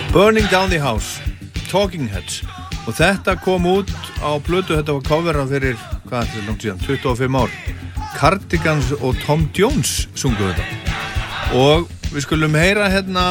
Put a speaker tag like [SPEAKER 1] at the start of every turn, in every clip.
[SPEAKER 1] Burning Down the House, Talking Heads. Og þetta kom út á plötu, þetta var coverað fyrir, hvað er þetta langt síðan, 25 ár. Cardigans og Tom Jones sungu þetta. Og við skulum heyra hérna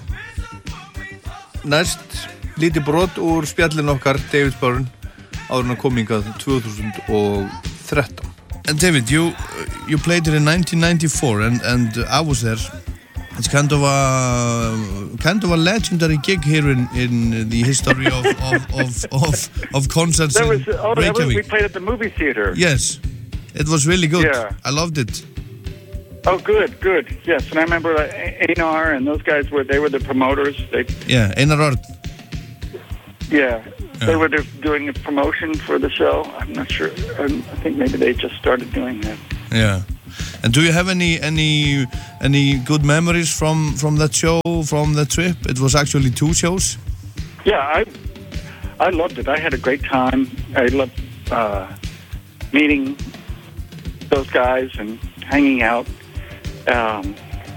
[SPEAKER 1] næst lítið brot úr spjallin okkar, David Byrne, áður hann kom hingað 2013.
[SPEAKER 2] And David, you played it in 1994 and I was there. It's kind of a legendary gig here in the history of concerts in Reykjavik.
[SPEAKER 3] We played at the movie theater.
[SPEAKER 2] Yes, it was really good.
[SPEAKER 3] Yeah.
[SPEAKER 2] I loved it.
[SPEAKER 3] Oh, good. Yes, and I remember Einar and those guys were the promoters.
[SPEAKER 2] Einar Örn.
[SPEAKER 3] Yeah, they were doing a promotion for the show. I'm not sure. I think maybe they just started doing that.
[SPEAKER 2] Yeah. And do you have any good memories from that show, from that trip? It was actually 2 shows.
[SPEAKER 3] Yeah, I loved it. I had a great time. I loved meeting those guys and hanging out. And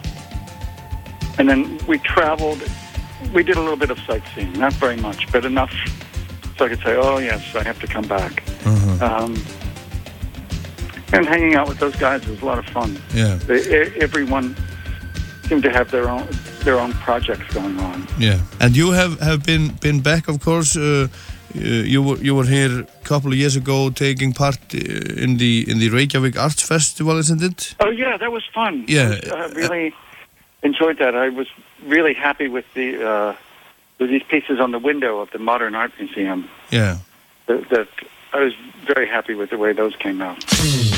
[SPEAKER 3] then we traveled. We did a little bit of sightseeing, not very much, but enough so I could say, oh yes, I have to come back. And hanging out with those guys was a lot of fun.
[SPEAKER 2] Yeah.
[SPEAKER 3] Everyone seemed to have their own projects going on.
[SPEAKER 2] Yeah. And you have been back, of course. You were here a couple of years ago, taking part in the Reykjavik Arts Festival, isn't it?
[SPEAKER 3] Oh yeah, that was fun.
[SPEAKER 2] Yeah.
[SPEAKER 3] I really enjoyed that. I was really happy with these pieces on the window of the Modern Art Museum.
[SPEAKER 2] Yeah.
[SPEAKER 3] That I was very happy with the way those came out.